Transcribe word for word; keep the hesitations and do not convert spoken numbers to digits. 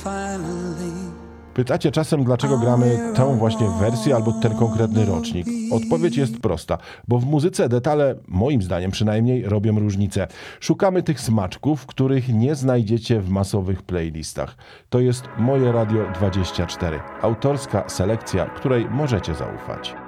Pytacie czasem, dlaczego gramy tę właśnie wersję albo ten konkretny rocznik. Odpowiedź jest prosta, bo w muzyce detale, moim zdaniem przynajmniej, robią różnicę. Szukamy tych smaczków, których nie znajdziecie w masowych playlistach. To jest Moje Radio dwadzieścia cztery. Autorska selekcja, której możecie zaufać.